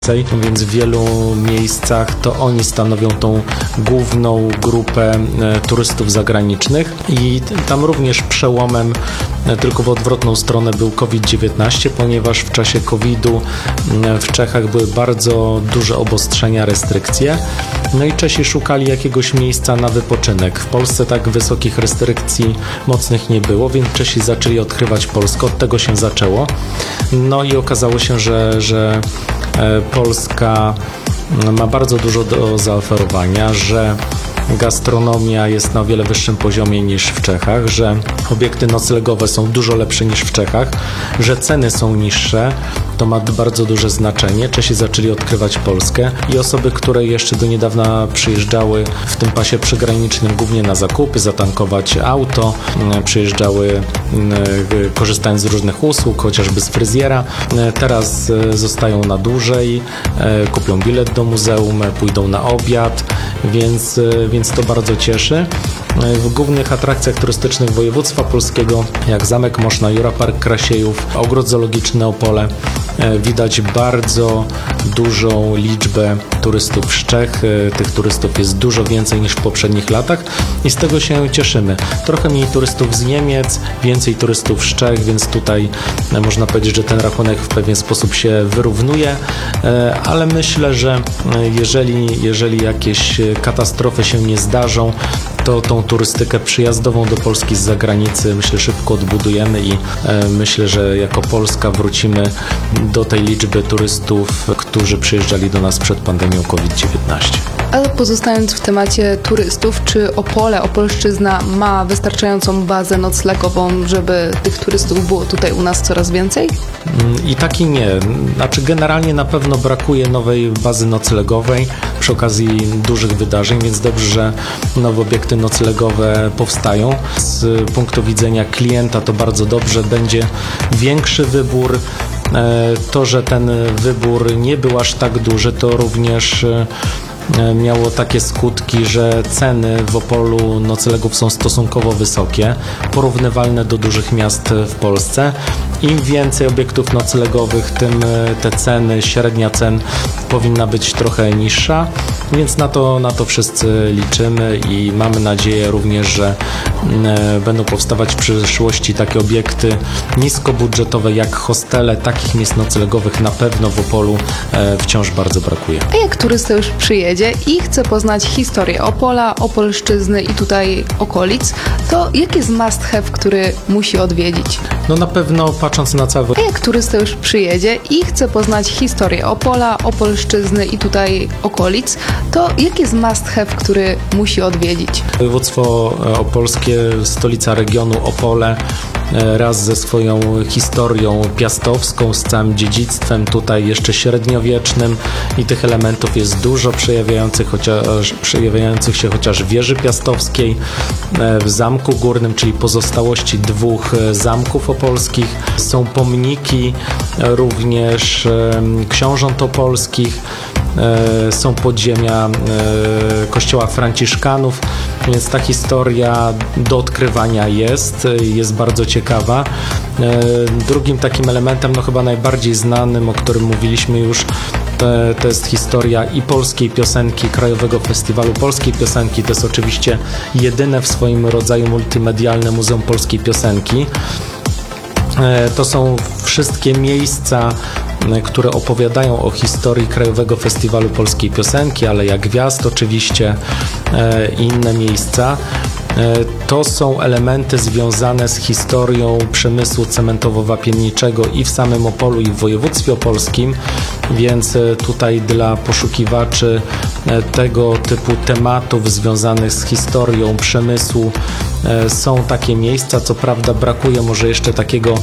Więc w wielu miejscach to oni stanowią tą główną grupę turystów zagranicznych i tam również przełomem tylko w odwrotną stronę był COVID-19, ponieważ w czasie COVID-u w Czechach były bardzo duże obostrzenia, restrykcje. No i Czesi szukali jakiegoś miejsca na wypoczynek. W Polsce tak wysokich restrykcji mocnych nie było, więc Czesi zaczęli odkrywać Polskę, od tego się zaczęło. No i okazało się, że Polska ma bardzo dużo do zaoferowania, że gastronomia jest na o wiele wyższym poziomie niż w Czechach, że obiekty noclegowe są dużo lepsze niż w Czechach, że ceny są niższe. To ma bardzo duże znaczenie. Czesi zaczęli odkrywać Polskę i osoby, które jeszcze do niedawna przyjeżdżały w tym pasie przygranicznym głównie na zakupy, zatankować auto, przyjeżdżały korzystając z różnych usług, chociażby z fryzjera. Teraz zostają na dłużej, kupią bilet do muzeum, pójdą na obiad, więc to bardzo cieszy. W głównych atrakcjach turystycznych województwa polskiego, jak Zamek Moszna, Jura Park Krasiejów, Ogród Zoologiczny Opole, widać bardzo dużą liczbę turystów z Czech. Tych turystów jest dużo więcej niż w poprzednich latach i z tego się cieszymy. Trochę mniej turystów z Niemiec, więcej turystów z Czech, więc tutaj można powiedzieć, że ten rachunek w pewien sposób się wyrównuje, ale myślę, że jeżeli jakieś katastrofy się nie zdarzą, to tą turystykę przyjazdową do Polski z zagranicy myślę szybko odbudujemy i myślę, że jako Polska wrócimy do tej liczby turystów, którzy przyjeżdżali do nas przed pandemią COVID-19. Ale pozostając w temacie turystów, czy Opole, Opolszczyzna ma wystarczającą bazę noclegową, żeby tych turystów było tutaj u nas coraz więcej? I tak i nie. Znaczy generalnie na pewno brakuje nowej bazy noclegowej przy okazji dużych wydarzeń, więc dobrze, że nowe obiekty noclegowe powstają. Z punktu widzenia klienta to bardzo dobrze, będzie większy wybór. To, że ten wybór nie był aż tak duży, to również miało takie skutki, że ceny w Opolu noclegów są stosunkowo wysokie, porównywalne do dużych miast w Polsce. Im więcej obiektów noclegowych, tym te ceny, średnia cen powinna być trochę niższa, więc na to wszyscy liczymy i mamy nadzieję również, że będą powstawać w przyszłości takie obiekty niskobudżetowe jak hostele. Takich miejsc noclegowych na pewno w Opolu wciąż bardzo brakuje. A jak turysta już przyjedzie i chce poznać historię Opola, Opolszczyzny i tutaj okolic, to jaki jest must have, który musi odwiedzić? No na pewno patrząc na cały... A jak turysta już przyjedzie i chce poznać historię Opola, Opolszczyzny i tutaj okolic, to jaki jest must have, który musi odwiedzić? Województwo opolskie, stolica regionu Opole, raz ze swoją historią piastowską, z całym dziedzictwem tutaj jeszcze średniowiecznym i tych elementów jest dużo, przejawiających się chociaż w wieży piastowskiej, w Zamku Górnym, czyli pozostałości dwóch zamków opolskich. Są pomniki również książąt opolskich, są podziemia kościoła franciszkanów, więc ta historia do odkrywania jest bardzo ciekawa. Drugim takim elementem, no chyba najbardziej znanym, o którym mówiliśmy już, to jest historia i polskiej piosenki, Krajowego Festiwalu Polskiej Piosenki. To jest oczywiście jedyne w swoim rodzaju multimedialne Muzeum Polskiej Piosenki. To są wszystkie miejsca, które opowiadają o historii Krajowego Festiwalu Polskiej Piosenki, ale jak Gwiazd oczywiście i inne miejsca. To są elementy związane z historią przemysłu cementowo-wapienniczego i w samym Opolu, i w województwie opolskim, więc tutaj dla poszukiwaczy tego typu tematów związanych z historią przemysłu są takie miejsca. Co prawda brakuje może jeszcze takiego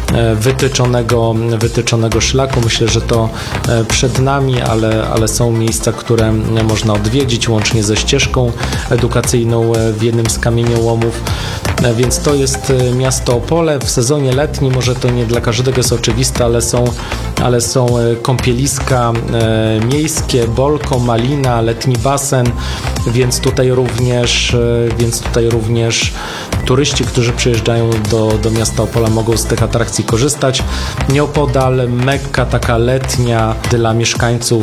wytyczonego szlaku. Myślę, że to przed nami, ale są miejsca, które można odwiedzić łącznie ze ścieżką edukacyjną w jednym z kamieniołomów. Więc to jest miasto Opole. W sezonie letnim, może to nie dla każdego jest oczywiste, ale są ale są kąpieliska miejskie, Bolko, Malina, letni basen, więc tutaj również turyści, którzy przyjeżdżają do miasta Opola, mogą z tych atrakcji korzystać. Nieopodal Mekka taka letnia dla mieszkańców